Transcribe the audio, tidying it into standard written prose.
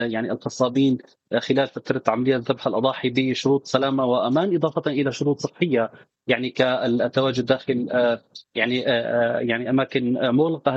يعني القصابين خلال فترة عملية ذبح الأضاحي بشروط سلامة وأمان، إضافة إلى شروط صحية، يعني كالتواجد داخل يعني أماكن مغلقة.